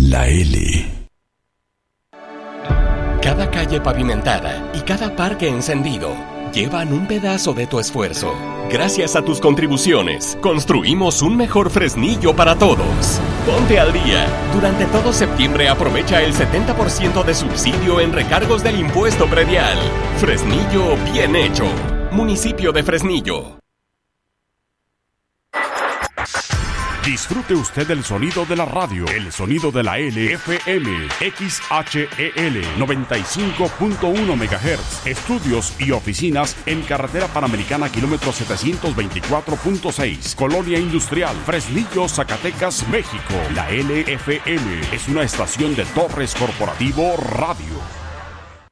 La L. Cada calle pavimentada y cada parque encendido llevan un pedazo de tu esfuerzo. Gracias a tus contribuciones, construimos un mejor Fresnillo para todos. Ponte al día. Durante todo septiembre aprovecha el 70% de subsidio en recargos del impuesto predial. Fresnillo bien hecho. Municipio de Fresnillo. Disfrute usted el sonido de la radio, el sonido de la LFM, XHEL 95.1 MHz, estudios y oficinas en Carretera Panamericana kilómetro 724.6, Colonia Industrial, Fresnillo, Zacatecas, México. La LFM es una estación de Torres Corporativo Radio.